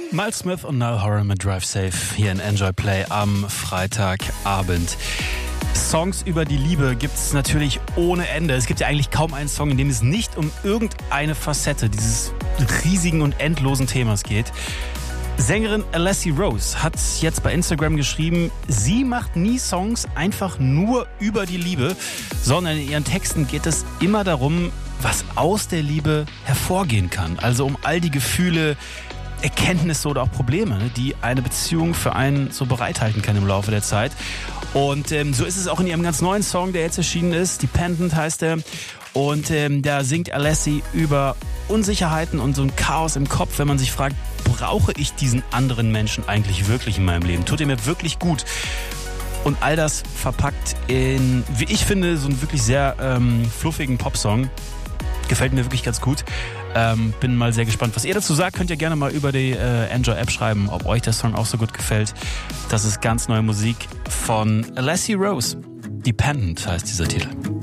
Miles Smith und Niall Horan mit Drive Safe hier in Enjoy Play am Freitagabend. Songs über die Liebe gibt es natürlich ohne Ende. Es gibt ja eigentlich kaum einen Song, in dem es nicht um irgendeine Facette dieses riesigen und endlosen Themas geht. Sängerin Alessi Rose hat jetzt bei Instagram geschrieben, sie macht nie Songs einfach nur über die Liebe, sondern in ihren Texten geht es immer darum, was aus der Liebe hervorgehen kann. Also um all die Gefühle, Erkenntnisse oder auch Probleme, die eine Beziehung für einen so bereithalten kann im Laufe der Zeit. Und so ist es auch in ihrem ganz neuen Song, der jetzt erschienen ist. Dependent heißt er. Und da singt Alessi über Unsicherheiten und so ein Chaos im Kopf, wenn man sich fragt, brauche ich diesen anderen Menschen eigentlich wirklich in meinem Leben? Tut er mir wirklich gut? Und all das verpackt in, wie ich finde, so einen wirklich sehr fluffigen Popsong. Gefällt mir wirklich ganz gut. Bin mal sehr gespannt, was ihr dazu sagt. Könnt ihr gerne mal über die Enjoy-App schreiben, ob euch der Song auch so gut gefällt. Das ist ganz neue Musik von Alessi Rose. Dependent heißt dieser Titel.